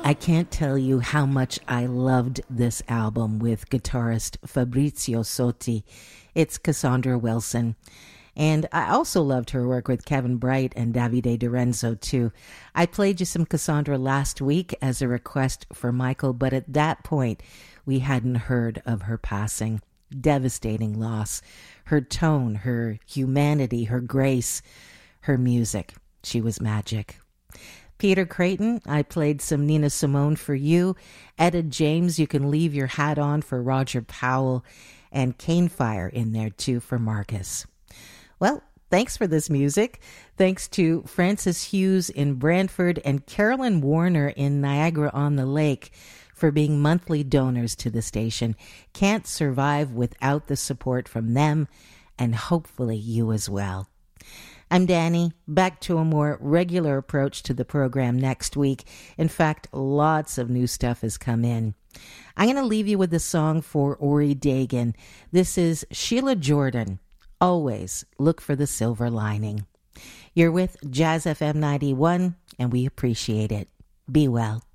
I can't tell you how much I loved this album with guitarist Fabrizio Sotti. It's Cassandra Wilson. And I also loved her work with Kevin Bright and Davide Dorenzo, too. I played you some Cassandra last week as a request for Michael, but at that point, we hadn't heard of her passing. Devastating loss. Her tone, her humanity, her grace, her music. She was magic. Peter Creighton, I played some Nina Simone for you. Etta James, You Can Leave Your Hat On for Roger Powell. And Cane Fire in there, too, for Marcus. Well, thanks for this music. Thanks to Francis Hughes in Brantford and Carolyn Warner in Niagara-on-the-Lake for being monthly donors to the station. Can't survive without the support from them, and hopefully you as well. I'm Danny, back to a more regular approach to the program next week. In fact, lots of new stuff has come in. I'm going to leave you with a song for Ori Dagan. This is Sheila Jordan. Always look for the silver lining. You're with Jazz FM 91, and we appreciate it. Be well.